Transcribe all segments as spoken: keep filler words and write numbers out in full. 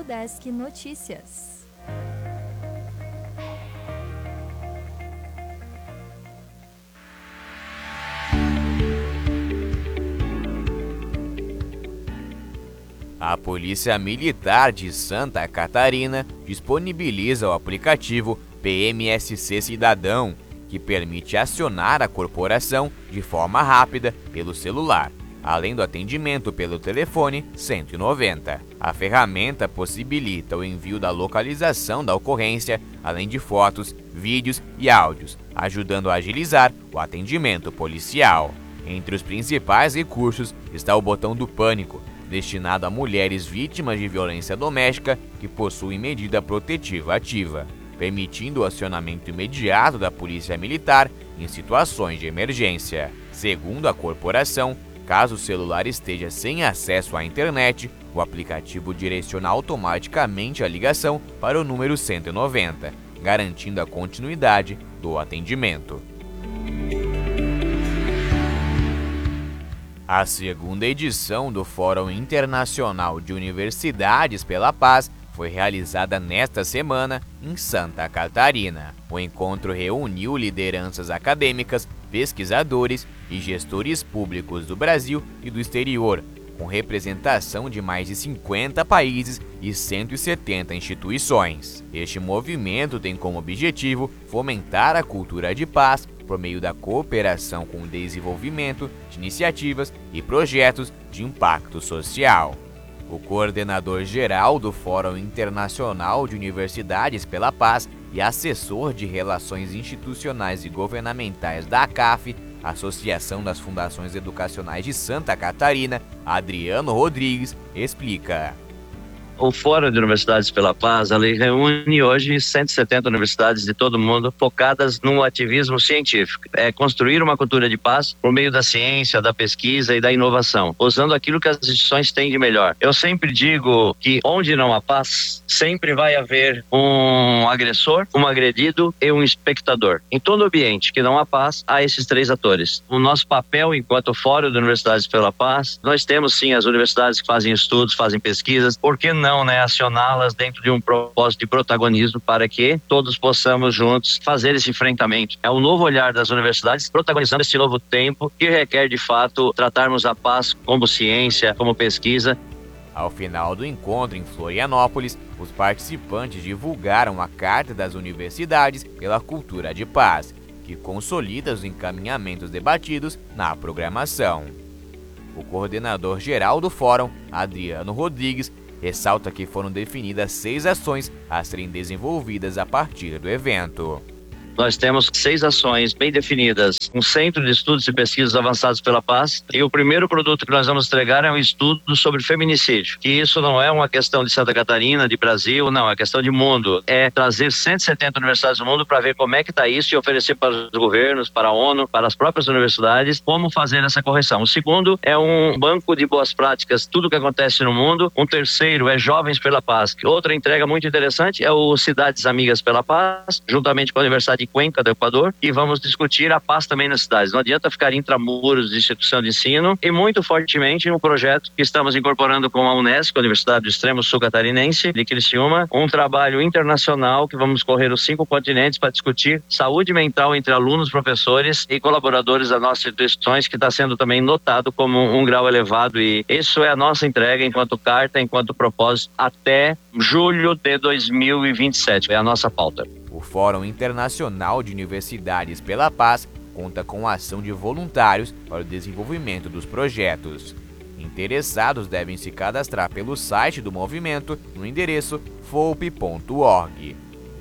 Udesc Notícias. A Polícia Militar de Santa Catarina disponibiliza o aplicativo P M S C Cidadão, que permite acionar a corporação de forma rápida pelo celular, além do atendimento pelo telefone cento e noventa. A ferramenta possibilita o envio da localização da ocorrência, além de fotos, vídeos e áudios, ajudando a agilizar o atendimento policial. Entre os principais recursos está o botão do pânico, destinado a mulheres vítimas de violência doméstica que possuem medida protetiva ativa, permitindo o acionamento imediato da Polícia Militar em situações de emergência. Segundo a corporação, caso o celular esteja sem acesso à internet, o aplicativo direciona automaticamente a ligação para o número cento e noventa, garantindo a continuidade do atendimento. A segunda edição do Fórum Internacional de Universidades pela Paz foi realizada nesta semana em Santa Catarina. O encontro reuniu lideranças acadêmicas, pesquisadores e gestores públicos do Brasil e do exterior, com representação de mais de cinquenta países e cento e setenta instituições. Este movimento tem como objetivo fomentar a cultura de paz por meio da cooperação com o desenvolvimento de iniciativas e projetos de impacto social. O coordenador-geral do Fórum Internacional de Universidades pela Paz e assessor de Relações Institucionais e Governamentais da ACAF, Associação das Fundações Educacionais de Santa Catarina, Adriano Rodrigues, explica. O Fórum de Universidades pela Paz, ele reúne hoje cento e setenta universidades de todo o mundo focadas no ativismo científico. É construir uma cultura de paz por meio da ciência, da pesquisa e da inovação, usando aquilo que as instituições têm de melhor. Eu sempre digo que onde não há paz, sempre vai haver um agressor, um agredido e um espectador. Em todo ambiente que não há paz, há esses três atores. O nosso papel enquanto Fórum de Universidades pela Paz, nós temos sim as universidades que fazem estudos, fazem pesquisas, por que não Não, né, acioná-las dentro de um propósito de protagonismo para que todos possamos juntos fazer esse enfrentamento. É o novo olhar das universidades protagonizando esse novo tempo que requer de fato tratarmos a paz como ciência, como pesquisa. Ao final do encontro em Florianópolis, os participantes divulgaram a Carta das Universidades pela Cultura de Paz, que consolida os encaminhamentos debatidos na programação. O coordenador-geral do Fórum, Adriano Rodrigues, ressalta que foram definidas seis ações a serem desenvolvidas a partir do evento. Nós temos seis ações bem definidas, um centro de estudos e pesquisas avançados pela paz, e o primeiro produto que nós vamos entregar é um estudo sobre feminicídio, que isso não é uma questão de Santa Catarina, de Brasil, não, é questão de mundo, é trazer cento e setenta universidades do mundo para ver como é que está isso e oferecer para os governos, para a ONU, para as próprias universidades, como fazer essa correção. O segundo é um banco de boas práticas, tudo que acontece no mundo. Um terceiro é Jovens pela Paz. Outra entrega muito interessante é o Cidades Amigas pela Paz, juntamente com a Universidade de Cuenca do Equador, e vamos discutir a paz também nas cidades. Não adianta ficar intramuros de instituição de ensino, e muito fortemente um projeto que estamos incorporando com a Unesco, a Universidade do Extremo Sul Catarinense de Criciúma, um trabalho internacional que vamos correr os cinco continentes para discutir saúde mental entre alunos, professores e colaboradores das nossas instituições, que está sendo também notado como um grau elevado, e isso é a nossa entrega enquanto carta, enquanto propósito, até julho de dois mil e vinte e sete. É a nossa pauta. O Fórum Internacional de Universidades pela Paz conta com a ação de voluntários para o desenvolvimento dos projetos. Interessados devem se cadastrar pelo site do movimento no endereço folp ponto org.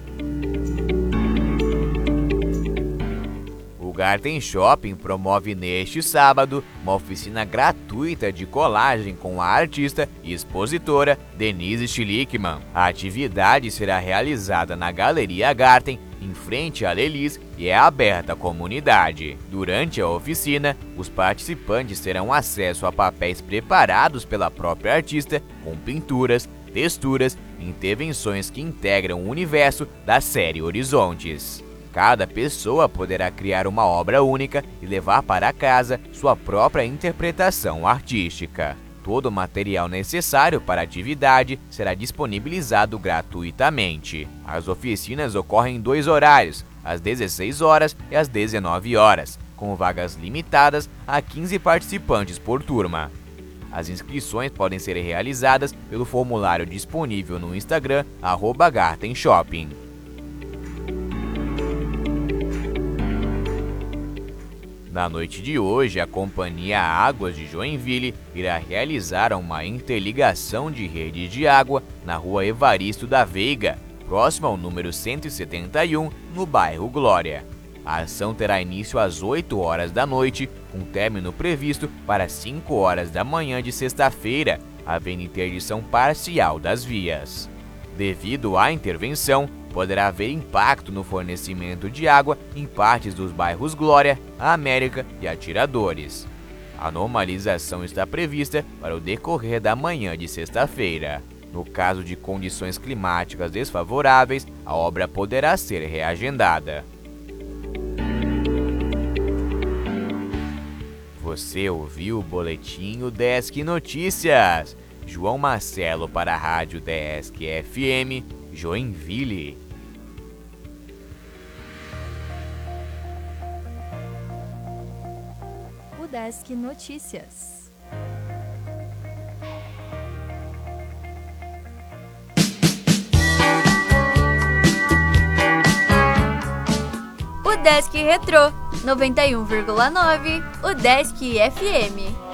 O Garten Shopping promove neste sábado uma oficina gratuita de colagem com a artista e expositora Denise Schlickman. A atividade será realizada na Galeria Garten, em frente à Lelis, e é aberta à comunidade. Durante a oficina, os participantes terão acesso a papéis preparados pela própria artista, com pinturas, texturas e intervenções que integram o universo da série Horizontes. Cada pessoa poderá criar uma obra única e levar para casa sua própria interpretação artística. Todo o material necessário para a atividade será disponibilizado gratuitamente. As oficinas ocorrem em dois horários, às dezesseis horas e às dezenove horas, com vagas limitadas a quinze participantes por turma. As inscrições podem ser realizadas pelo formulário disponível no Instagram, arroba Garten Shopping. Na noite de hoje, a Companhia Águas de Joinville irá realizar uma interligação de redes de água na rua Evaristo da Veiga, próximo ao número cento e setenta e um, no bairro Glória. A ação terá início às oito horas da noite, com término previsto para cinco horas da manhã de sexta-feira, havendo interdição parcial das vias. Devido à intervenção, poderá haver impacto no fornecimento de água em partes dos bairros Glória, América e Atiradores. A normalização está prevista para o decorrer da manhã de sexta-feira. No caso de condições climáticas desfavoráveis, a obra poderá ser reagendada. Você ouviu o Boletim Udesc Notícias. João Marcelo para a Rádio Udesc F M, Joinville. Udesc Notícias. Udesc Retrô noventa e um vírgula nove, Udesc F M.